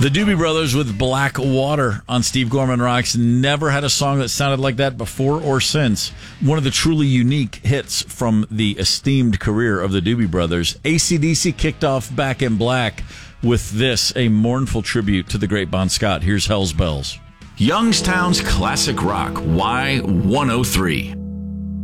The Doobie Brothers with Black Water on Steve Gorman Rocks. Never had a song that sounded like that before or since. One of the truly unique hits from the esteemed career of the Doobie Brothers. AC/DC kicked off Back in Black with this, a mournful tribute to the great Bon Scott. Here's Hell's Bells. Youngstown's Classic Rock, Y103.